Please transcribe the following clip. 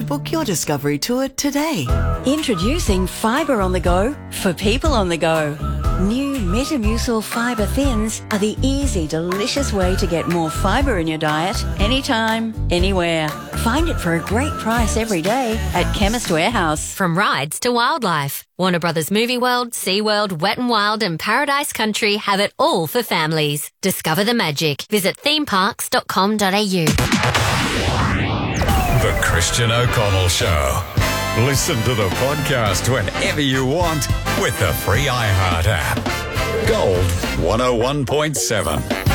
book your Discovery tour today. Introducing Fibre on the Go for people on the go. New Metamucil Fibre Thins are the easy, delicious way to get more fibre in your diet anytime, anywhere. Find it for a great price every day at Chemist Warehouse. From rides to wildlife, Warner Brothers Movie World, SeaWorld, Wet n Wild and Paradise Country have it all for families. Discover the magic. Visit themeparks.com.au. The Christian O'Connell Show. Listen to the podcast whenever you want with the free iHeart app. Gold 101.7.